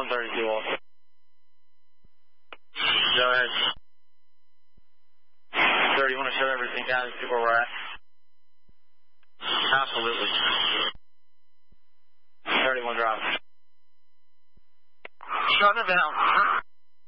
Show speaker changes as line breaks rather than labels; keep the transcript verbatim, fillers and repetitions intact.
one thirty-two also. Go ahead. Sir, do you want to shut everything down and see where we're at? Absolutely. thirty-one drive.
Shutting it down.